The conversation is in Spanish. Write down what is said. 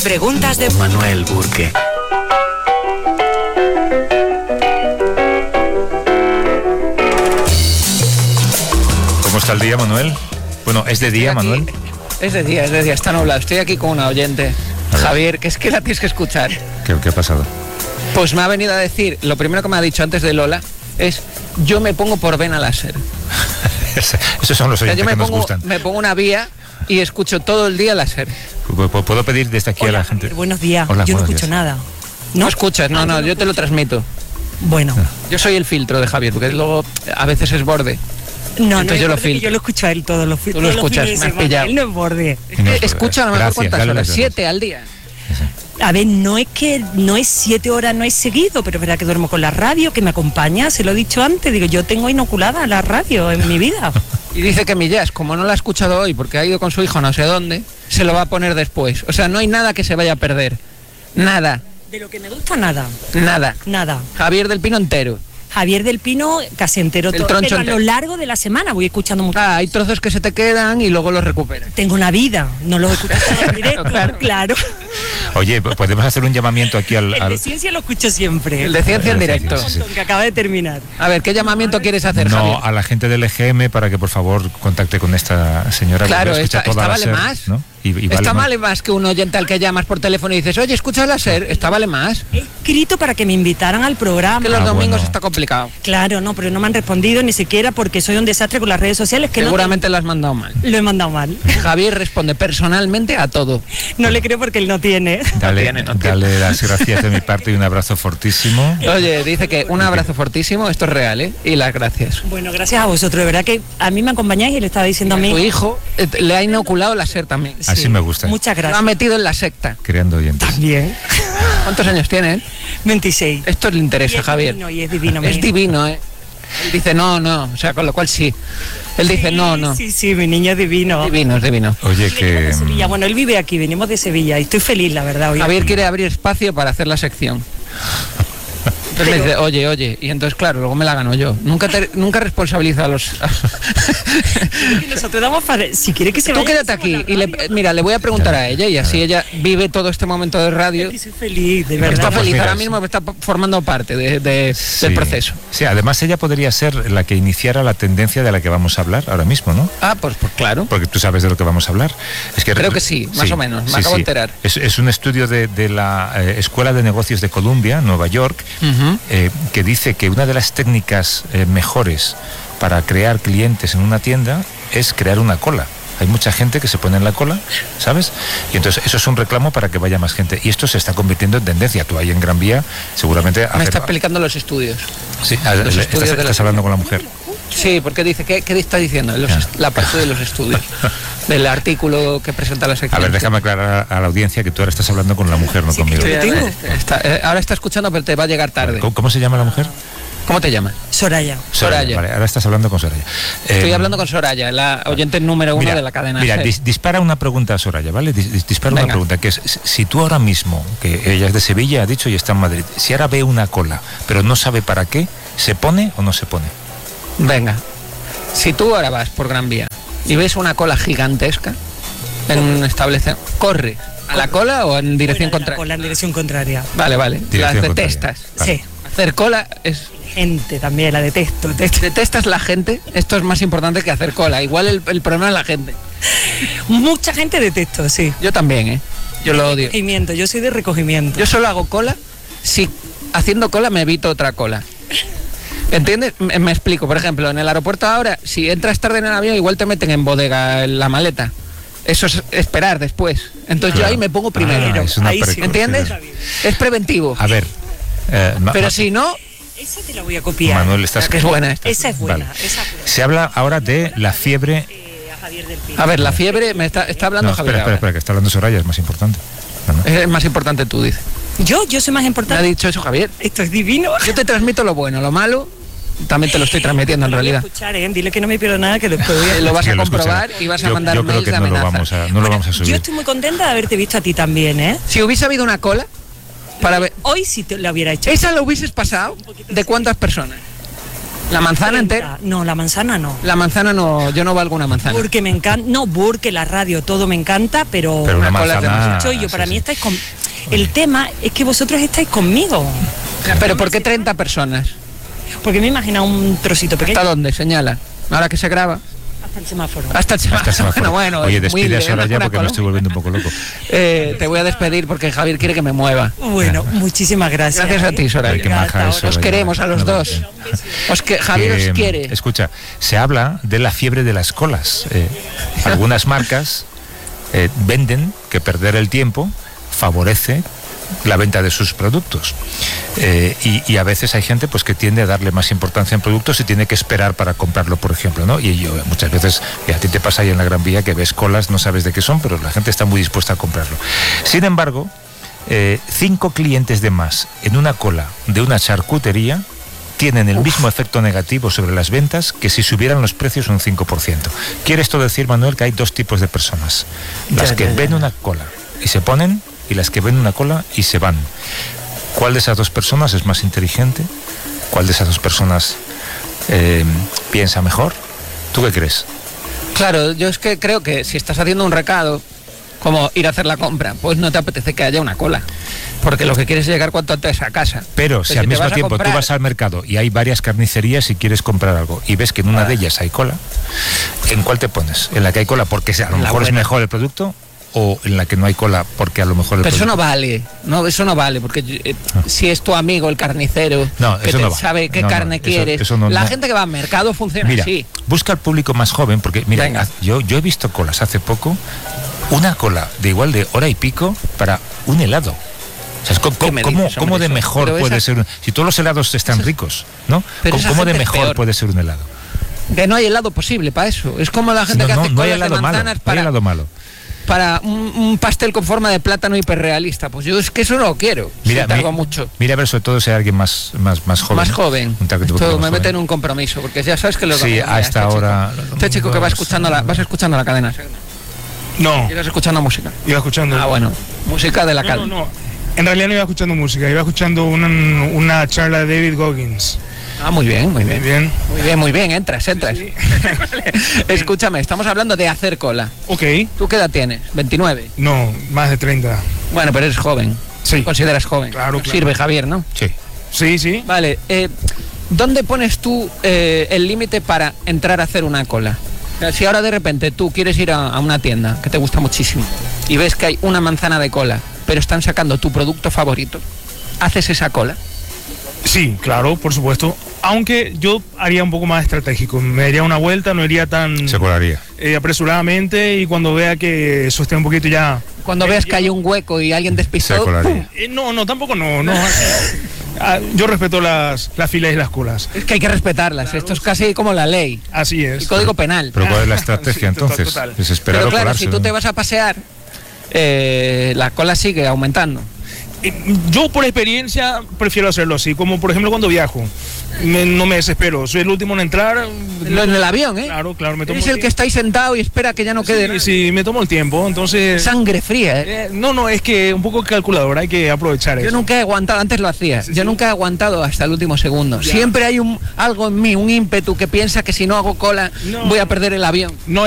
Preguntas de Manuel Burke. ¿Cómo está el día, Manuel? Bueno, ¿es de día, Manuel? Es de día, está nublado. Estoy aquí con una oyente, Javier, que es que la tienes que escuchar. ¿Qué ha pasado? Pues me ha venido a decir, lo primero que me ha dicho antes de Lola es, yo me pongo por vena láser. Esos son los oyentes que nos gustan. Me pongo una vía y escucho todo el día láser. ¿Puedo pedir desde aquí a la gente? Buenos días. Hola, yo no buenos escucho días. nada. ¿No escuchas? No, yo te lo transmito. Bueno. Yo soy el filtro de Javier, porque luego a veces es borde. No, yo lo filtro. Yo lo escucho a él todos los Tú lo escuchas, me has pillado. Él no es borde. Escucha a lo mejor cuántas horas, 7 al día. A ver, no es 7 horas, no es seguido, pero es verdad que duermo con la radio, que me acompaña, se lo he dicho antes, digo, yo tengo inoculada la radio en mi vida. Y dice que Millás, como no la ha escuchado hoy porque ha ido con su hijo no sé dónde, se lo va a poner después. O sea, no hay nada que se vaya a perder. Nada. De lo que me gusta, nada. Nada. Javier del Pino entero. Javier del Pino casi entero, El todo, troncho pero a entero. lo largo de la semana voy escuchando mucho. Hay trozos que se te quedan y luego los recuperas. Tengo una vida, no los escucho en directo, claro. Oye, podemos hacer un llamamiento aquí El de ciencia lo escucho siempre. El de ciencia en directo. Sí. Que acaba de terminar. A ver, ¿qué llamamiento quieres hacer, Javier? No, a la gente del EGM para que por favor contacte con esta señora. Claro, que escucha esta toda la vale SER, más. ¿no? Y Esta vale más que un oyente al que llamas por teléfono y dices, oye, escucha la SER, esta vale más. He escrito para que me invitaran al programa. Que los domingos bueno. está complicado. Claro, no, pero no me han respondido ni siquiera porque soy un desastre con las redes sociales. Que Seguramente lo has mandado mal. Lo he mandado mal. Javier responde personalmente a todo. No le creo porque él no tiene. Dale las gracias de mi parte y un abrazo fortísimo. Oye, dice que un abrazo fortísimo, esto es real, ¿eh? Y las gracias. Bueno, gracias a vosotros, de verdad que a mí me acompañáis y le estaba diciendo a mí. Tu hijo le ha inoculado la SER también. Sí, Así me gusta. Muchas Lo ha gracias. metido en la secta. Creando oyentes. También. ¿Cuántos años tiene? 26. Esto le interesa, Y es Javier. divino, y es divino, mi Es hijo. divino, ¿eh? Él dice no, o sea, con lo cual sí. Él dice no. Sí, mi niño es divino. Divino, es divino. Oye, Venimos que... de Sevilla. Bueno, él vive aquí, venimos de Sevilla y estoy feliz, la verdad. Hoy. Javier quiere abrir espacio para hacer la sección. Entonces me dice, oye, y entonces claro, luego me la gano yo. Nunca responsabiliza a los... Nosotros damos para... Si quiere que se Tú vaya... quédate aquí y mira, le voy a preguntar a ella y así ella vive todo este momento de radio. Soy feliz, de verdad. Está feliz, mira, ahora mismo está formando parte del proceso. Sí, además ella podría ser la que iniciara la tendencia de la que vamos a hablar ahora mismo, ¿no? Pues claro. Porque tú sabes de lo que vamos a hablar. Es que Creo que sí, más o menos, me acabo de enterar. Es un estudio de la Escuela de Negocios de Columbia, Nueva York, que dice que una de las técnicas mejores para crear clientes en una tienda es crear una cola. Hay mucha gente que se pone en la cola, ¿sabes? Y entonces eso es un reclamo para que vaya más gente. Y esto se está convirtiendo en tendencia. Tú ahí en Gran Vía seguramente... Me está explicando los estudios. Sí, los estudios de estás hablando con la mujer. Sí, porque dice, ¿qué está diciendo? La parte de los estudios, del artículo que presenta la sección. A ver, déjame aclarar a la audiencia que tú ahora estás hablando con la mujer, no conmigo. Ahora está escuchando, pero te va a llegar tarde. ¿Cómo se llama la mujer? ¿Cómo te llamas? Soraya. Soraya. Vale, ahora estás hablando con Soraya. Estoy hablando con Soraya, la oyente número 1 de la cadena. Mira, dispara una pregunta a Soraya, ¿vale? Dispara una pregunta, que es, si tú ahora mismo, que ella es de Sevilla, ha dicho, y está en Madrid, si ahora ve una cola, pero no sabe para qué, ¿se pone o no se pone? Venga, si tú ahora vas por Gran Vía y ves una cola gigantesca en un establecimiento, ¿corre a la cola o en dirección contraria? Cola en dirección contraria. Vale, las Dirección detestas. Vale. Sí. Hacer cola es... Gente también, la detesto. ¿Detestas la gente? Esto es más importante que hacer cola. Igual el problema es la gente. Mucha gente detesto, sí. Yo también, ¿eh? Yo lo odio. Recogimiento, yo soy de recogimiento. Yo solo hago cola si haciendo cola me evito otra cola. ¿Entiendes? Me explico. Por ejemplo, en el aeropuerto ahora, si entras tarde en el avión, igual te meten en bodega la maleta. Eso es esperar después. Entonces yo ahí me pongo primero. Es una Ahí sí. ¿Entiendes? Es preventivo. A ver. Pero si no... Esa te la voy a copiar. Manuel, estás... Que es buena esta. Esa es buena. Vale. Esa es buena. Se habla ahora de la fiebre... A Javier del Pino. A ver, la fiebre, me está hablando No, Javier. espera, que está hablando Soraya, es más importante. No. Es más importante tú, dices. Yo soy más Me ha importante. dicho eso Javier. Esto es divino. Yo te transmito lo bueno, lo malo también te lo estoy transmitiendo en Lo voy a realidad. escuchar, Dile que no me pierdo nada, que después voy a... Lo vas Sí, a lo comprobar escucharé. y vas a Yo mandar creo mails que de no lo amenaza. vamos a subir. Yo estoy muy contenta de haberte visto a ti también, ¿eh? Si hubiese habido una cola para ver... Hoy sí te la hubiera hecho. ¿Esa lo hubieses pasado? ¿De cuántas personas? ¿La manzana entera? No, la manzana no. La manzana no, yo no valgo una manzana. Porque me encanta, no, porque la radio, todo me encanta, pero Pero una Una cola de manzana... mucho, y yo para sí, mí sí. estáis con... El tema es que vosotros estáis conmigo. ¿Pero por qué 30 personas? Porque me imagino un trocito pequeño. ¿Hasta dónde? Señala. Ahora que se graba. Hasta el semáforo. Hasta el Hasta el semáforo. Bueno, Oye, es muy despide ahora ya una porque me cola. estoy volviendo un poco loco. Te voy a despedir porque Javier quiere que me mueva. Bueno, muchísimas gracias. Gracias a ti, Soraya. Ay, qué maja es, Os Soraya. queremos a los No, dos. Javier Que, os quiere. Escucha, se habla de la fiebre de las colas. Algunas marcas venden que perder el tiempo favorece la venta de sus productos. Y a veces hay gente pues que tiende a darle más importancia en productos y tiene que esperar para comprarlo, por ejemplo, ¿no? Y yo muchas veces, y a ti te pasa ahí en la Gran Vía, que ves colas, no sabes de qué son, pero la gente está muy dispuesta a comprarlo. Sin embargo, 5 clientes de más en una cola de una charcutería tienen el mismo efecto negativo sobre las ventas que si subieran los precios un 5%. ¿Quiere esto decir, Manuel, que hay dos tipos de personas? Las que ven una cola y se ponen, y las que ven una cola y se van? ¿Cuál de esas dos personas es más inteligente? ¿Cuál de esas dos personas piensa mejor? ¿Tú qué crees? Claro, yo es que creo que si estás haciendo un recado, como ir a hacer la compra, pues no te apetece que haya una cola. Porque lo que quieres es llegar cuanto antes a casa. Pero si al te mismo vas a tiempo tú comprar- vas al mercado y hay varias carnicerías y quieres comprar algo y ves que en una de ellas hay cola, ¿en cuál te pones? ¿En la que hay cola porque a lo La mejor es buena. mejor el producto? ¿O en la que no hay cola porque a lo mejor el Pero eso no producto... vale, no, eso no vale, porque si es tu amigo el carnicero, No, que eso te no vale. sabe qué No, no, carne eso- quieres, eso no- la no. gente que va al mercado funciona Mira, así. busca al público más joven, porque mira, Venga. yo he visto colas hace poco, una cola de igual de hora y pico para un helado. O sea, ¿Qué me dices, ¿cómo hombre, de eso? mejor Pero puede esa- ser? Si todos los helados están ricos, ¿no? Pero esa ¿Cómo de gente es mejor peor. puede ser un helado? Que no hay helado posible para eso. Es como la gente No, que no, hace no hay colas de helado malo, manzanas no hay helado malo. para un pastel con forma de plátano hiperrealista. Pues yo es que eso no lo quiero. Mira, si tardo mucho. mira a ver, sobre todo si hay alguien más joven. Más ¿no? joven. Un target un Esto poquito me más mete joven. en un compromiso, porque ya sabes que lo Sí, a esta hora... Este chico que va escuchando vas escuchando la cadena. No, Ibas escuchando música. iba escuchando. Ah, bueno. Música de la No, cadena. no, no. En realidad no iba escuchando música, iba escuchando una charla de David Goggins. Ah, muy bien, muy Muy bien. bien. Muy bien, muy bien, entras. Escúchame, estamos hablando de hacer cola. Ok. ¿Tú qué edad tienes? 29. No, más de 30. Bueno, pero eres joven. Sí. ¿Te consideras joven? Claro, claro. Sirve, Javier, ¿no? Sí. Sí, sí. Vale, ¿dónde pones tú el límite para entrar a hacer una cola? O sea, si ahora de repente tú quieres ir a una tienda que te gusta muchísimo y ves que hay una manzana de cola, pero están sacando tu producto favorito, ¿haces esa cola? Sí, claro, por supuesto. Aunque yo haría un poco más estratégico. Me daría una vuelta, no iría tan Se colaría. apresuradamente, y cuando vea que eso esté un poquito ya... Cuando veas que hay un hueco y alguien Se despistó, colaría. No, tampoco no. Yo respeto las filas y las colas. es que hay que respetarlas. Esto es casi como la ley, Así el es. código penal. Pero ¿cuál es la estrategia Sí, total, entonces? total. Es esperar Pero o claro, colarse, si tú ¿no? te vas a pasear, la cola sigue aumentando. Yo por experiencia prefiero hacerlo así, como por ejemplo cuando viajo. No me desespero, soy el último en entrar. En el avión, ¿eh? Claro, me tomo Eres el que está ahí sentado y espera que ya no quede nada. Sí, me tomo el tiempo, entonces... Sangre fría, ¿eh? No, es que un poco calculador, hay que aprovechar Yo eso. nunca he aguantado, antes lo hacía, yo nunca he aguantado hasta el último segundo. Ya. Siempre hay algo en mí, un ímpetu que piensa que si no hago cola No. voy a perder el avión. No